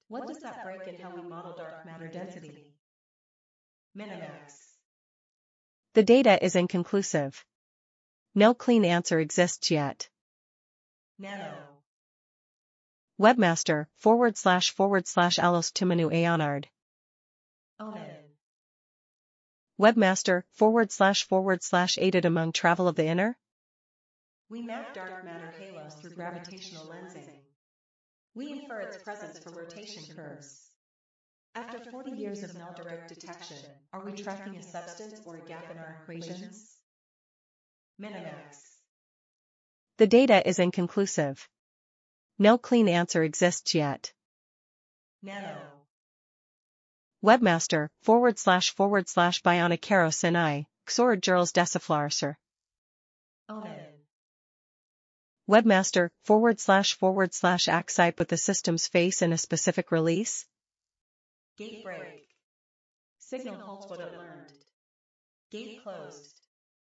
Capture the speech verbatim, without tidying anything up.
What does that break in how we model dark matter density? Minimax. The data is inconclusive. No clean answer exists yet. Nano. Webmaster, forward slash forward slash Alos Tumanu Aonard. Onan. Webmaster, forward slash forward slash aided among travel of the inner? We map dark matter halos through gravitational lensing. We infer its presence for rotation curves. After forty years of null direct detection, are we tracking a substance or a gap in our equations? Minimax. The data is inconclusive. No clean answer exists yet. Nano. Webmaster, forward slash forward slash Bionicaro Sinai, Xor Jurls Deciflarser. Onan. Webmaster, forward slash forward slash Axite with the system's face in a specific release? Gate break. Signal holds what it learned. Gate closed.